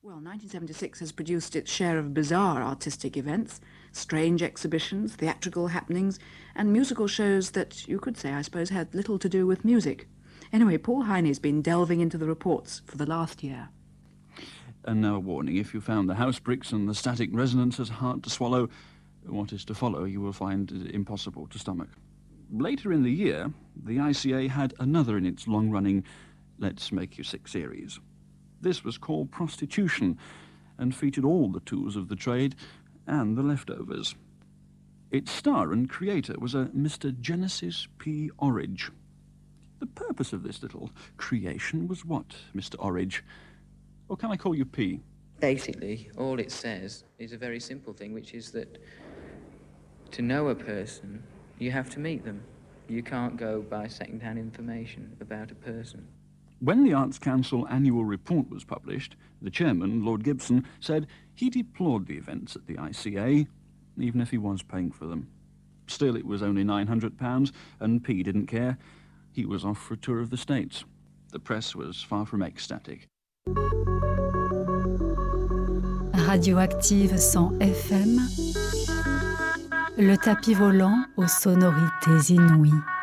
Well, 1976 has produced its share of bizarre artistic events, strange exhibitions, theatrical happenings, and musical shows that you could say, I suppose, had little to do with music. Anyway, Paul Heine's been delving into the reports for the last year. And now a warning, if you found the house bricks and the static resonances hard to swallow, what is to follow you will find impossible to stomach. Later in the year, the ICA had another in its long-running Let's Make You Sick series. This was called Prostitution and featured all the tools of the trade and the leftovers. Its star and creator was a Mr. Genesis P. Orridge. The purpose of this little creation was what, Mr. Orridge? Or can I call you P? Basically, all it says is a very simple thing, which is that to know a person, you have to meet them. You can't go by second-hand information about a person. When the Arts Council annual report was published, the chairman, Lord Gibson, said he deplored the events at the ICA, even if he was paying for them. Still, it was only £900, and P didn't care. He was off for a tour of the States. The press was far from ecstatic. Radioactive 100 FM, le tapis volant aux sonorités inouïes.